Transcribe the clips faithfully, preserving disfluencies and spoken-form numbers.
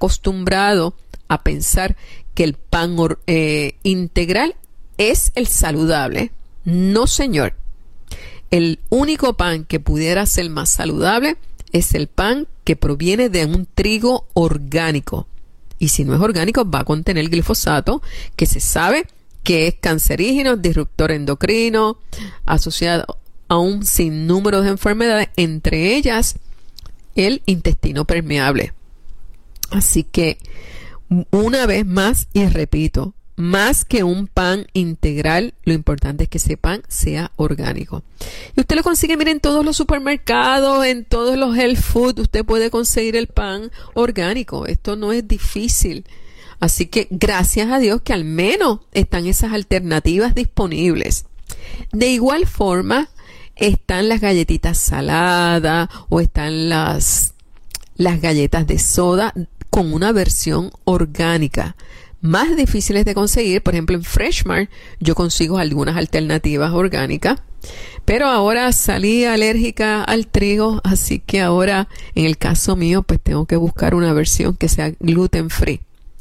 acostumbrado a pensar que el pan eh, integral es el saludable. No, señor. El único pan que pudiera ser más saludable es el pan que proviene de un trigo orgánico. Y si no es orgánico, va a contener glifosato, que se sabe que es cancerígeno, disruptor endocrino, asociado a un sinnúmero de enfermedades, entre ellas el intestino permeable. Así que, una vez más, y repito, más que un pan integral, lo importante es que ese pan sea orgánico. Y usted lo consigue, miren, en todos los supermercados, en todos los health food, usted puede conseguir el pan orgánico. Esto no es difícil. Así que gracias a Dios que al menos están esas alternativas disponibles. De igual forma, están las galletitas saladas o están las, las galletas de soda con una versión orgánica. Más difíciles de conseguir, por ejemplo en Freshmart yo consigo algunas alternativas orgánicas, pero ahora salí alérgica al trigo, así que ahora en el caso mío pues tengo que buscar una versión que sea gluten free.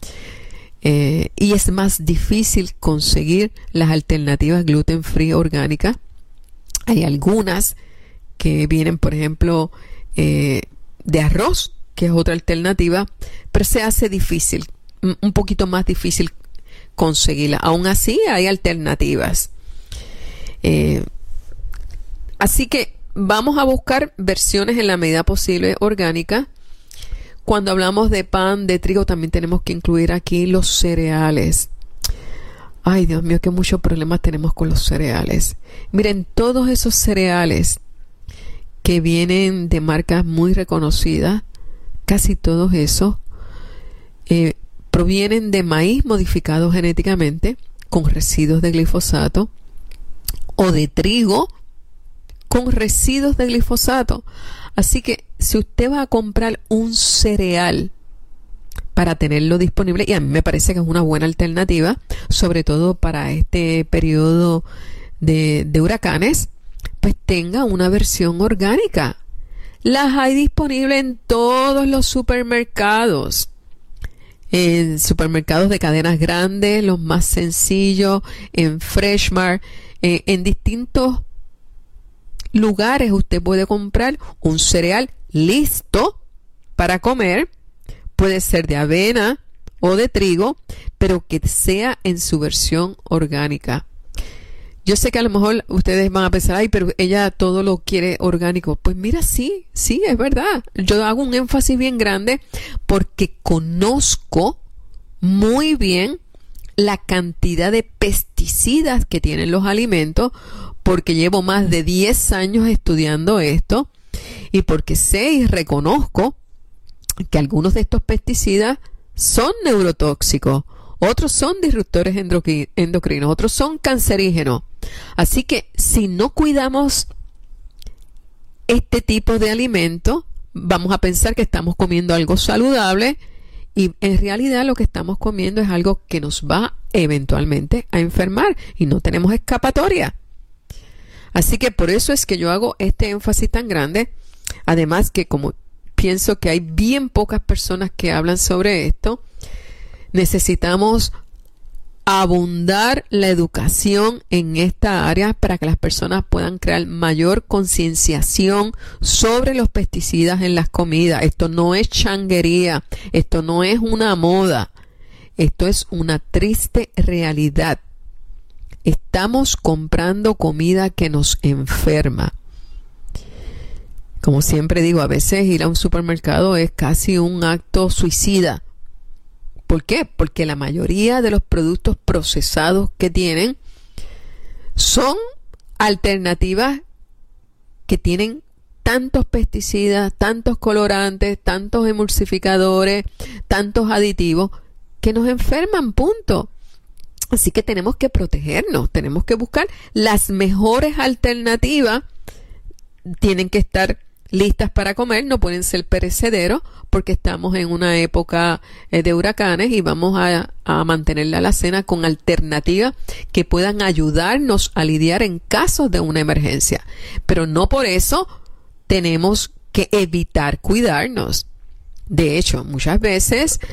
Eh, y es más difícil conseguir las alternativas gluten free orgánicas. Hay algunas que vienen, por ejemplo, eh, de arroz, que es otra alternativa, pero se hace difícil, un poquito más difícil conseguirla. Aún así hay alternativas. Eh, así que vamos a buscar versiones en la medida posible orgánicas. Cuando hablamos de pan de trigo también tenemos que incluir aquí los cereales. Ay, Dios mío, qué muchos problemas tenemos con los cereales. Miren, todos esos cereales que vienen de marcas muy reconocidas, casi todos esos, eh, provienen de maíz modificado genéticamente con residuos de glifosato o de trigo con residuos de glifosato. Así que si usted va a comprar un cereal para tenerlo disponible, y a mí me parece que es una buena alternativa, sobre todo para este periodo de, de huracanes, pues tenga una versión orgánica. Las hay disponibles en todos los supermercados. En supermercados de cadenas grandes, los más sencillos, en Freshmart, eh, en distintos lugares usted puede comprar un cereal listo para comer. Puede ser de avena o de trigo, pero que sea en su versión orgánica. Yo sé que a lo mejor ustedes van a pensar, ay, pero ella todo lo quiere orgánico. Pues mira, sí, sí, es verdad. Yo hago un énfasis bien grande porque conozco muy bien la cantidad de pesticidas que tienen los alimentos, porque llevo más de diez años estudiando esto y porque sé y reconozco que algunos de estos pesticidas son neurotóxicos, otros son disruptores endocrinos, otros son cancerígenos. Así que si no cuidamos este tipo de alimento, vamos a pensar que estamos comiendo algo saludable y en realidad lo que estamos comiendo es algo que nos va eventualmente a enfermar y no tenemos escapatoria. Así que por eso es que yo hago este énfasis tan grande. Además que como pienso que hay bien pocas personas que hablan sobre esto, necesitamos abundar la educación en esta área para que las personas puedan crear mayor concienciación sobre los pesticidas en las comidas. Esto no es changuería, esto no es una moda, esto es una triste realidad. Estamos comprando comida que nos enferma. Como siempre digo, a veces ir a un supermercado es casi un acto suicida. ¿Por qué? Porque la mayoría de los productos procesados que tienen son alternativas que tienen tantos pesticidas, tantos colorantes, tantos emulsificadores, tantos aditivos que nos enferman, punto. Así que tenemos que protegernos, tenemos que buscar las mejores alternativas. Tienen que estar listas para comer, no pueden ser perecederos porque estamos en una época eh, de huracanes y vamos a, a mantener la alacena con alternativas que puedan ayudarnos a lidiar en casos de una emergencia. Pero no por eso tenemos que evitar cuidarnos. De hecho, muchas veces